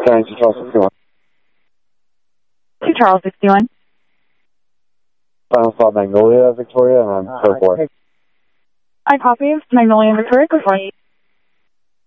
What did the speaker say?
County to Charles 61. To Charles 61. Final stop Magnolia, Victoria, and I'm code 4. I copy. Magnolia and Victoria, code 4.